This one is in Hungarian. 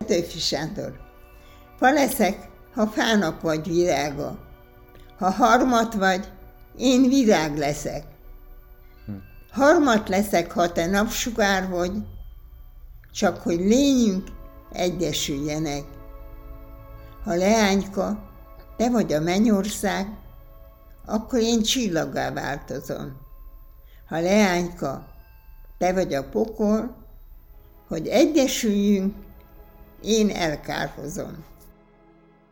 Petőfi Sándor. Fa leszek, ha fának vagy virága. Ha harmat vagy, én virág leszek. Harmat leszek, ha te napsugár vagy, csak hogy lényünk egyesüljenek. Ha leányka, te vagy a mennyország, akkor én csillaggá változom. Ha leányka, te vagy a pokol, hogy egyesüljünk, én elkárhozom.